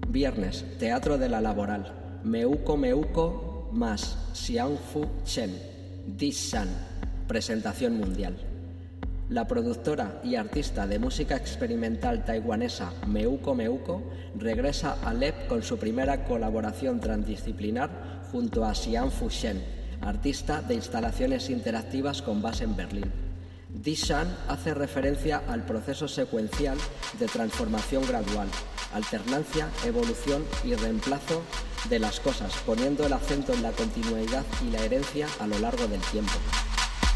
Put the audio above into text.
Viernes, Teatro de la Laboral. Meuco Meuco más Xianfu Chen. Dishan. Presentación mundial. La productora y artista de música experimental taiwanesa Meuco Meuco regresa a LEP con su primera colaboración transdisciplinar junto a Xianfu Chen, artista de instalaciones interactivas con base en Berlín. Dishan hace referencia al proceso secuencial de transformación gradual, alternancia, evolución y reemplazo de las cosas, poniendo el acento en la continuidad y la herencia a lo largo del tiempo.